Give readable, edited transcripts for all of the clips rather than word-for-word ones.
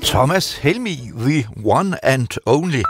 Thomas Helmig, the one and only.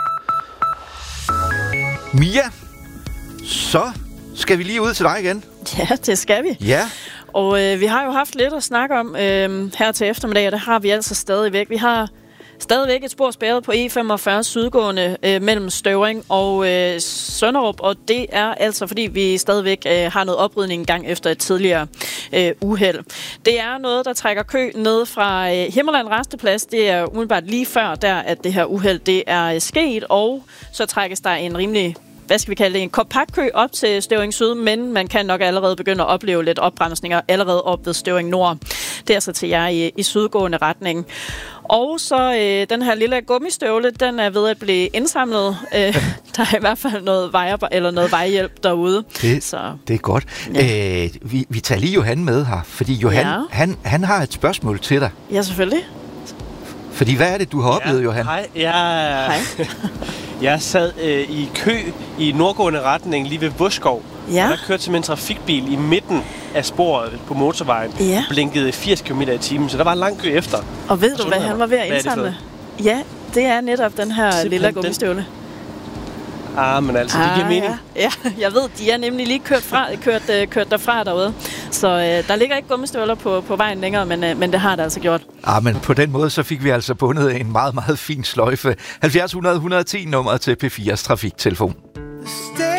Mia, så skal vi lige ud til dig igen. Ja, det skal vi. Ja. Og vi har jo haft lidt at snakke om her til eftermiddag, og det har vi altså stadigvæk. Vi har stadigvæk et spor spærret på E45 sydgående mellem Støvring og Sønderup, og det er altså, fordi vi stadigvæk har noget oprydning i gang efter et tidligere uheld. Det er noget, der trækker kø ned fra Himmerland Rasteplads. Det er umiddelbart lige før der, at det her uheld det er sket, og så trækkes der en rimelig en kompakt kø op til Støvring Syd, men man kan nok allerede begynde at opleve lidt opbremsninger allerede op ved Støvring Nord. Det er altså til jer i sydgående retning. Og så den her lille gummistøvle, den er ved at blive indsamlet. Der er i hvert fald noget vejhjælp derude. Det er godt. Ja. Vi tager lige Johan med her, fordi Johan, han har et spørgsmål til dig. Ja, selvfølgelig. Fordi hvad er det, du har oplevet, Johan? Hej. Hej. Jeg sad i kø i nordgående retning lige ved Vuskov. Ja. Og der kørte simpelthen en trafikbil i midten af sporet på motorvejen. Ja. Blinkede 80 km i timen, så der var en lang kø efter. Og ved du, hvad han var ved at indsamle? Ja, det er netop den her lille gummistøvle. Men altså, det giver mening. Ja, jeg ved, de er nemlig lige kørt derfra derude. Så der ligger ikke gummistøvler på vejen længere, men det har det altså gjort. Men på den måde, så fik vi altså bundet en meget, meget fin sløjfe. 70 100 110 nummer til P4's trafiktelefon.